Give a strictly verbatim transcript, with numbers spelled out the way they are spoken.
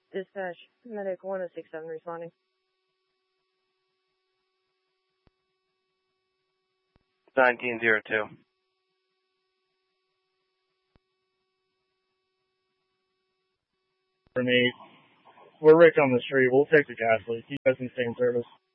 Dispatch, medic one oh six seven responding. nineteen oh two. For me, we're Rick on the street. We'll take the gas leak. You guys can stay in service.